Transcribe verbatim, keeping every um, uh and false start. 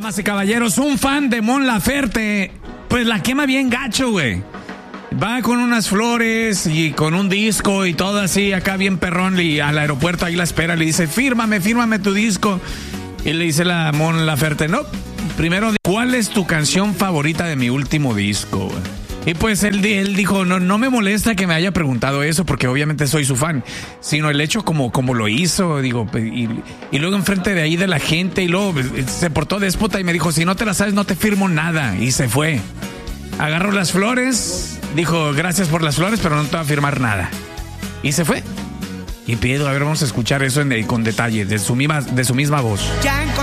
Damas y caballeros, un fan de Mon Laferte, pues la quema bien gacho, güey. Va con unas flores y con un disco y todo así, acá bien perrón, y al aeropuerto ahí la espera, le dice, fírmame, fírmame tu disco. Y le dice la Mon Laferte, no, primero, ¿cuál es tu canción favorita de mi último disco, güey? Y pues él, él dijo, no, no me molesta que me haya preguntado eso, porque obviamente soy su fan, sino el hecho como, como lo hizo, digo, y, y luego enfrente de ahí de la gente, y luego se portó déspota y me dijo, si no te la sabes no te firmo nada, y se fue. Agarró las flores, dijo, gracias por las flores, pero no te va a firmar nada. Y se fue. Y pido, a ver, vamos a escuchar eso en, con detalle, de su misma, de su misma voz. Ya